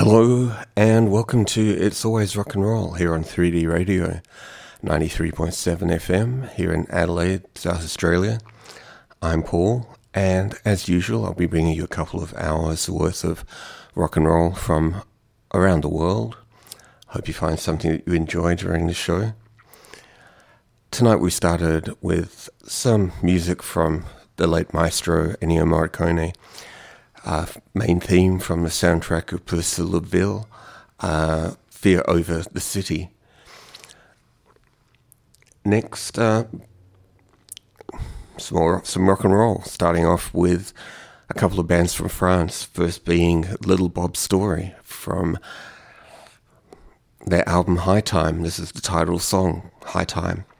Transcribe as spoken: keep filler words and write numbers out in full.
Hello and welcome to It's Always Rock and Roll here on three D Radio, ninety-three point seven F M here in Adelaide, South Australia. I'm Paul, and as usual I'll be bringing you a couple of hours worth of rock and roll from around the world. Hope you find something that you enjoy during the show. Tonight we started with some music from the late maestro Ennio Morricone. Uh, main theme from the soundtrack of Police de Ville, uh, Fear Over the City. Next, uh, some more, some rock and roll, starting off with a couple of bands from France, first being Little Bob Story from their album High Time. This is the title song, High Time.